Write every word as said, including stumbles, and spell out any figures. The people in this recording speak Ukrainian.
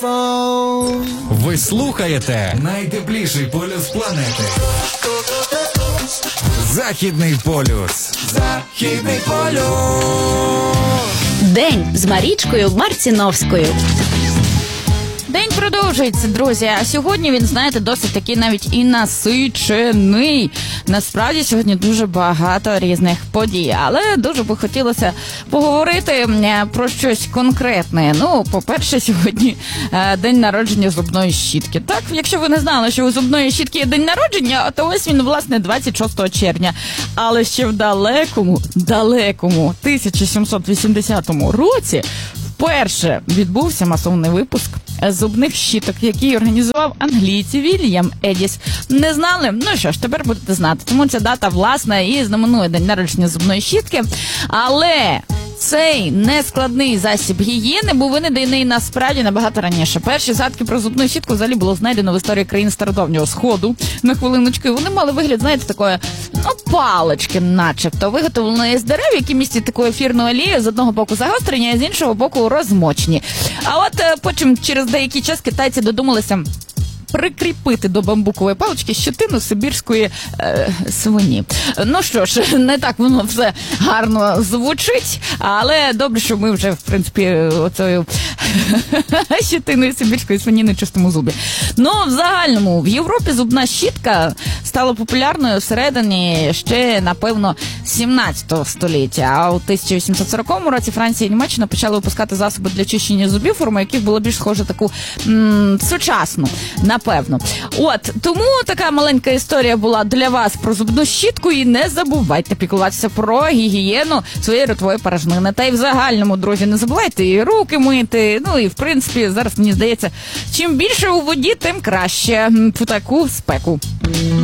Ви слухаєте найтепліший полюс планети. Західний полюс. Західний полюс. День з Марічкою Марціновською. День продовжується, друзі, а сьогодні він, знаєте, досить такий навіть і насичений. Насправді сьогодні дуже багато різних подій, але дуже би хотілося поговорити про щось конкретне. Ну, по-перше, сьогодні день народження зубної щітки. Так, якщо ви не знали, що у зубної щітки є день народження, то ось він, власне, двадцять шостого червня. Але ще в далекому, далекому тисяча сімсот вісімдесятому році вперше відбувся масовний випуск зубних щіток, який організував англійці Вільям Едіс. Не знали? Ну що ж, тепер будете знати. Тому ця дата, власне, і знаменує день народження зубної щітки. Але цей нескладний засіб гігієни був винайдений насправді набагато раніше. Перші згадки про зубну щітку взагалі було знайдено в історії країн Стародавнього Сходу. На хвилиночку. Вони мали вигляд, знаєте, такої, ну, палички начебто, виготовленої з дерев, які містять таку ефірну олію, з одного боку загострені, а з іншого боку розмочені. А от потім через деякий час китайці додумалися прикріпити до бамбукової палички щетину сибірської е, свині. Ну що ж, не так воно все гарно звучить, але добре, що ми вже, в принципі, оцею щетиною сибірської свині не чистимо зуби. Ну, в загальному, в Європі зубна щітка стала популярною всередині ще, напевно, сімнадцятого століття. А у тисяча вісімсот сорокому році Франція і Німеччина почали випускати засоби для чищення зубів, форма яких була більш схожа таку м- сучасну, напевно. От, тому така маленька історія була для вас про зубну щітку, і не забувайте піклуватися про гігієну своєї ротової порожнини. Та й в загальному, друзі, не забувайте і руки мити. Ну і, в принципі, зараз, мені здається, чим більше у воді, тим краще в таку спеку.